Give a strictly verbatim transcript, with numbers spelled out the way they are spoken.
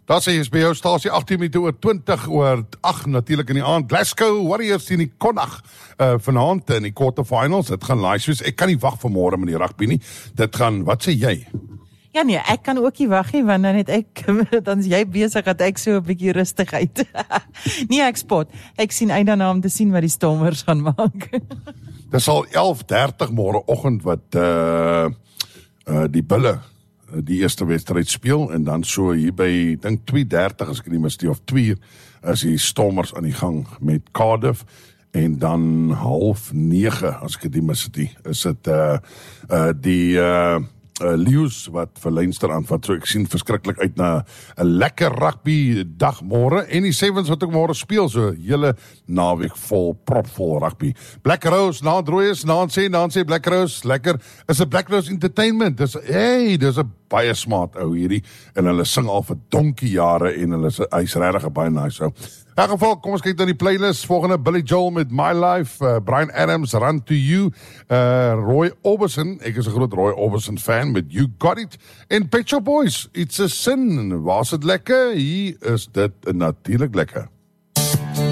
Daar sê jy is by jou stasie agttien minute oor twintig oor agt natuurlik in die aand. Glasgow Warriors teen die Connacht uh, vanaand in die quarterfinals. Dit gaan live soos, ek kan nie wag vir môre met die rugby nie. Dit gaan, wat sê jy? Ja nee, ek kan ook nie wag nie, want dan het ek, dan is jy besig dat ek so 'n bietjie rustig uit. Nee, ek spot. Ek sien uit daarna om te sien wat die Stormers gaan maak. Dit sal elf dertig môre oggend wat uh, uh, die Bulle die eerste wedstryd speel, en dan so hier by, dink twee dertig as ek nie mis die, of twee is die Stormers aan die gang met Cardiff, en dan half nege, as ek nie mis die, is dit uh, uh, die uh, uh, Leeu's wat vir Leinster aanvat, so ek sien verskriklik uit na 'n lekker rugby dag môre, en die Sevens wat ook môre speel, so hele naweek vol, propvol rugby. Black Rose, naand rooi is, naand sê, naand sê Black Rose, lekker, is 'n Black Rose Entertainment, dis, hey, dis 'n baie smart ou hierdie, en hulle sing al vir donkie jare, en hulle is, hy's regtig 'n baie nice ou. In elk geval, kom ons kyk na die playlist. Volgende Billy Joel met My Life, uh, Bryan Adams, Run to You, uh, Roy Orbison, ek is 'n groot Roy Orbison fan met You Got It, en Pet Shop Boys, It's a Sin. Was dit lekker? Hier is dit natuurlik lekker.